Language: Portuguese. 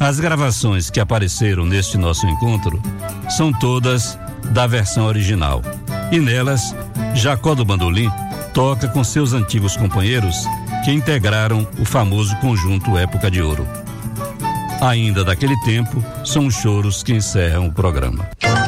As gravações que apareceram neste nosso encontro são todas da versão original. E nelas, Jacó do Bandolim toca com seus antigos companheiros que integraram o famoso conjunto Época de Ouro. Ainda daquele tempo, são os choros que encerram o programa.